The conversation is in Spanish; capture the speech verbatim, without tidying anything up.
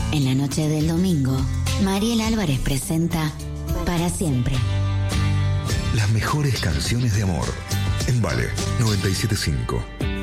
En la noche del domingo, Mariel Álvarez presenta Para Siempre. Las mejores canciones de amor. En Vale noventa y siete punto cinco.